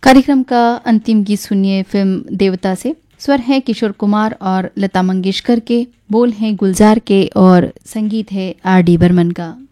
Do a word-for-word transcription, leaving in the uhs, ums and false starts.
कार्यक्रम का अंतिम गीत सुनिए फिल्म देवता से। स्वर हैं किशोर कुमार और लता मंगेशकर के, बोल हैं गुलजार के और संगीत है आर डी बर्मन का।